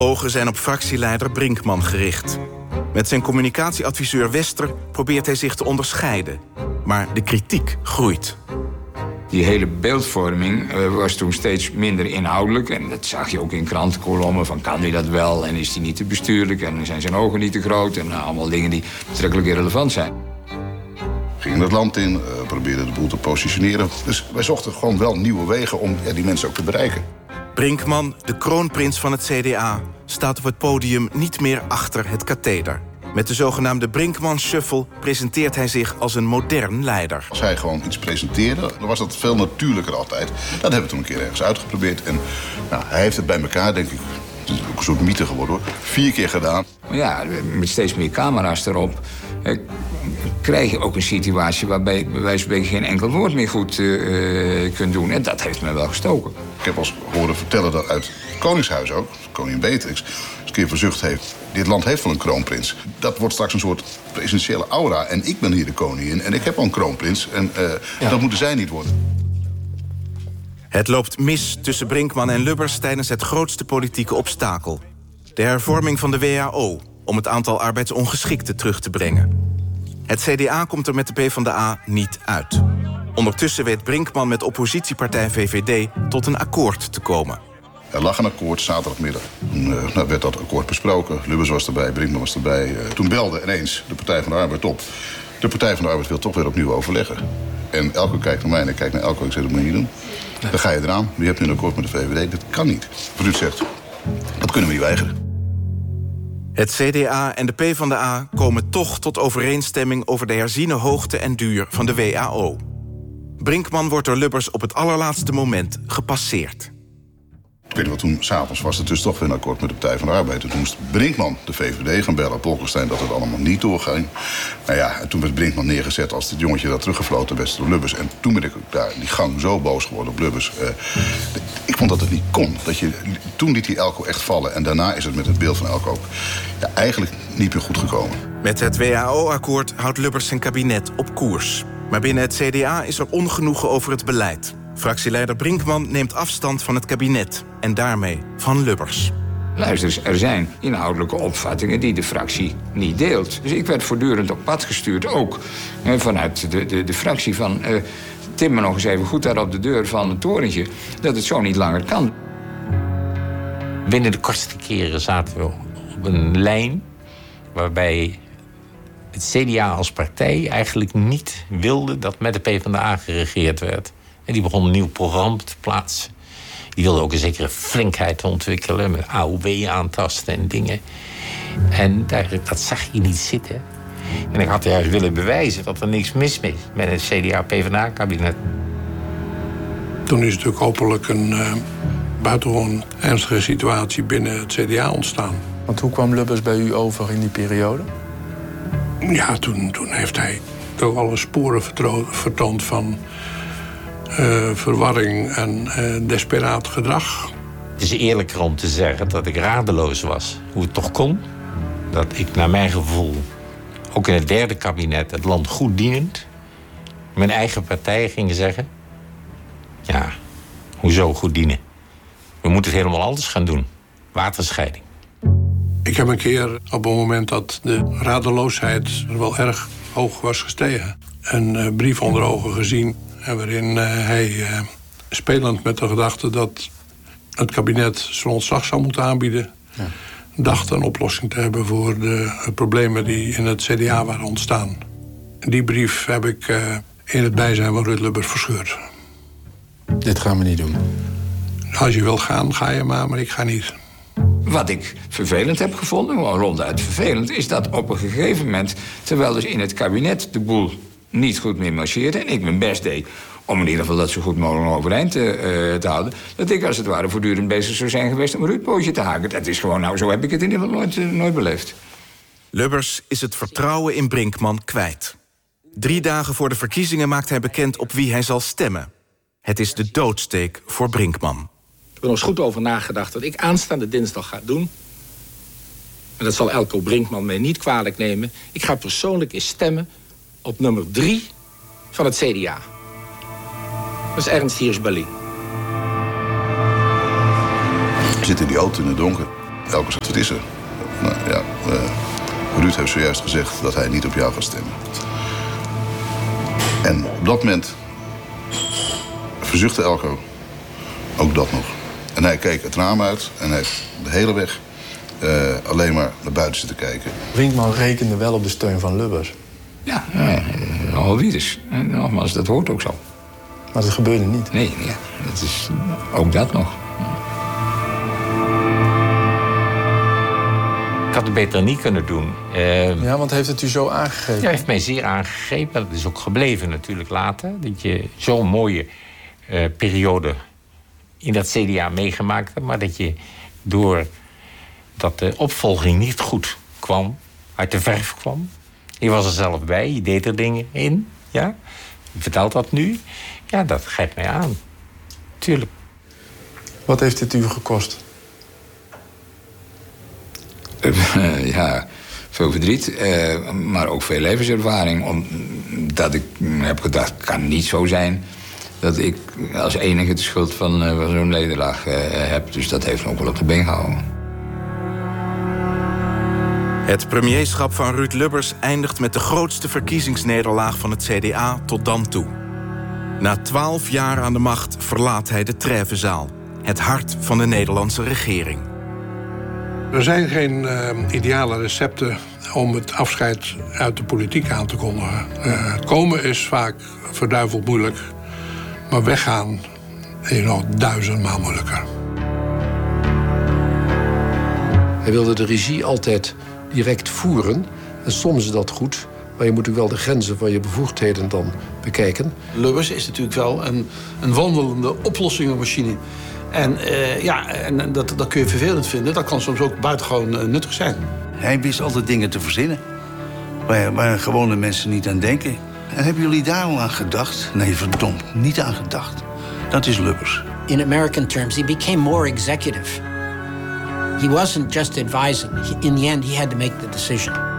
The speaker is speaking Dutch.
Ogen zijn op fractieleider Brinkman gericht. Met zijn communicatieadviseur Wester probeert hij zich te onderscheiden. Maar de kritiek groeit. Die hele beeldvorming was toen steeds minder inhoudelijk. En dat zag je ook in krantenkolommen. Van kan hij dat wel en is hij niet te bestuurlijk en zijn zijn ogen niet te groot. En allemaal dingen die betrekkelijk irrelevant zijn. Gingen het land in, probeerden de boel te positioneren. Dus wij zochten gewoon wel nieuwe wegen om die mensen ook te bereiken. Brinkman, de kroonprins van het CDA, staat op het podium niet meer achter het katheder. Met de zogenaamde Brinkman Shuffle presenteert hij zich als een modern leider. Als hij gewoon iets presenteerde, dan was dat veel natuurlijker altijd. Dat hebben we toen een keer ergens uitgeprobeerd. En nou, hij heeft het bij elkaar, denk ik, het is ook een soort mythe geworden hoor, 4 keer gedaan. Ja, met steeds meer camera's erop krijg je ook een situatie waarbij je bij wijze van spreken geen enkel woord meer goed kunt doen. En dat heeft me wel gestoken. Ik heb als horen vertellen dat uit het Koningshuis ook, koningin Beatrix, eens een keer verzucht heeft. Dit land heeft wel een kroonprins. Dat wordt straks een soort presidentiële aura. En ik ben hier de koningin en ik heb al een kroonprins. En dat moeten zij niet worden. Het loopt mis tussen Brinkman en Lubbers tijdens het grootste politieke obstakel. De hervorming van de WHO om het aantal arbeidsongeschikten terug te brengen. Het CDA komt er met de PvdA niet uit. Ondertussen weet Brinkman met oppositiepartij VVD tot een akkoord te komen. Er lag een akkoord zaterdagmiddag. Toen werd dat akkoord besproken. Lubbers was erbij, Brinkman was erbij. Toen belde ineens de Partij van de Arbeid op. De Partij van de Arbeid wil toch weer opnieuw overleggen. En Elko kijkt naar mij en ik kijk naar Elko. Ik zeg, dat moet je niet doen. Dan ga je eraan. Je hebt nu een akkoord met de VVD. Dat kan niet. Ruud zegt, dat kunnen we niet weigeren. Het CDA en de PvdA komen toch tot overeenstemming over de herziene hoogte en duur van de WHO. Brinkman wordt door Lubbers op het allerlaatste moment gepasseerd. Ik weet niet wat, toen s'avonds was het dus toch weer een akkoord met de Partij van de Arbeid. Toen moest Brinkman de VVD gaan bellen, Bolkestein, dat het allemaal niet doorging. Nou ja, en toen werd Brinkman neergezet als het jongetje dat teruggefloten werd door Lubbers. En toen ben ik daar die gang zo boos geworden op Lubbers. Ik vond dat het niet kon. Toen liet hij Elko echt vallen. En daarna is het met het beeld van Elko ook eigenlijk niet meer goed gekomen. Met het WHO-akkoord houdt Lubbers zijn kabinet op koers. Maar binnen het CDA is er ongenoegen over het beleid. Fractieleider Brinkman neemt afstand van het kabinet en daarmee van Lubbers. Luister eens, er zijn inhoudelijke opvattingen die de fractie niet deelt. Dus ik werd voortdurend op pad gestuurd, ook vanuit de fractie van... Tim me nog eens even goed daar op de deur van het torentje, dat het zo niet langer kan. Binnen de kortste keren zaten we op een lijn waarbij het CDA als partij eigenlijk niet wilde dat met de PvdA geregeerd werd. En die begon een nieuw programma te plaatsen. Die wilde ook een zekere flinkheid ontwikkelen, met AOW aantasten en dingen. En dat zag je niet zitten. En ik had juist willen bewijzen dat er niks mis is met het CDA-PvdA-kabinet. Toen is natuurlijk hopelijk een buitengewoon ernstige situatie binnen het CDA ontstaan. Want hoe kwam Lubbers bij u over in die periode? Ja, toen heeft hij toch alle sporen vertoond van verwarring en desperaat gedrag. Het is eerlijker om te zeggen dat ik radeloos was hoe het toch kon. Dat ik naar mijn gevoel, ook in het derde kabinet, het land goed dienend, mijn eigen partij ging zeggen: ja, hoezo goed dienen? We moeten het helemaal anders gaan doen. Waterscheiding. Ik heb een keer op een moment dat de radeloosheid wel erg hoog was gestegen, een brief onder ogen gezien waarin hij spelend met de gedachte dat het kabinet zijn ontslag zou moeten aanbieden, dacht een oplossing te hebben voor de problemen die in het CDA waren ontstaan. Die brief heb ik in het bijzijn van Ruud Lubbers verscheurd. Dit gaan we niet doen. Als je wil gaan, ga je maar ik ga niet. Wat ik vervelend heb gevonden, gewoon ronduit vervelend, is dat op een gegeven moment, terwijl dus in het kabinet de boel niet goed meer marcheerde en ik mijn best deed om in ieder geval dat zo goed mogelijk overeind te houden, dat ik als het ware voortdurend bezig zou zijn geweest om een Ruud-pootje te haken. Dat is gewoon, nou, zo heb ik het in ieder geval nooit beleefd. Lubbers is het vertrouwen in Brinkman kwijt. 3 dagen voor de verkiezingen maakt hij bekend op wie hij zal stemmen. Het is de doodsteek voor Brinkman. Ik heb er nog eens goed over nagedacht wat ik aanstaande dinsdag ga doen. En dat zal Elko Brinkman mij niet kwalijk nemen. Ik ga persoonlijk eens stemmen op nummer 3 van het CDA. Dat is Ernst Hirschberlin. We zitten in die auto in het donker. Elke zegt, wat is er? Nou ja, Ruud heeft zojuist gezegd dat hij niet op jou gaat stemmen. En op dat moment verzuchtte Elko ook dat nog. En hij keek het raam uit en hij heeft de hele weg alleen maar naar buiten zitten kijken. Brinkman rekende wel op de steun van Lubbers. Ja, alweer eens. Nogmaals, dat hoort ook zo. Maar dat gebeurde niet. Nee, ja, dat is ook dat nog. Ik had het beter niet kunnen doen. Ja, want heeft het u zo aangegrepen? Ja, heeft mij zeer aangegrepen. Dat is ook gebleven natuurlijk later. Dat je zo'n mooie periode in dat CDA meegemaakt hebt. Maar dat je doordat de opvolging niet goed kwam, uit de verf kwam. Je was er zelf bij, je deed er dingen in. Ja? Je vertelt dat nu. Ja, dat grijpt mij aan. Tuurlijk. Wat heeft dit u gekost? Ja, veel verdriet, maar ook veel levenservaring. Omdat ik heb gedacht, het kan niet zo zijn dat ik als enige de schuld van zo'n nederlaag heb. Dus dat heeft me ook wel op de been gehouden. Het premierschap van Ruud Lubbers eindigt met de grootste verkiezingsnederlaag van het CDA tot dan toe. Na 12 jaar aan de macht verlaat hij de Trêvezaal, het hart van de Nederlandse regering. Er zijn geen ideale recepten om het afscheid uit de politiek aan te kondigen. Komen is vaak verduiveld moeilijk, maar weggaan is nog 1000-maal moeilijker. Hij wilde de regie altijd direct voeren. En soms is dat goed, maar je moet ook wel de grenzen van je bevoegdheden dan bekijken. Lubbers is natuurlijk wel een wandelende oplossingenmachine. En dat kun je vervelend vinden. Dat kan soms ook buitengewoon nuttig zijn. Hij wist altijd dingen te verzinnen waar gewone mensen niet aan denken. En hebben jullie daar al aan gedacht? Nee, verdomd, niet aan gedacht. Dat is Lubbers. In American terms, he became more executive. He wasn't just advising. In the end, he had to make the decision.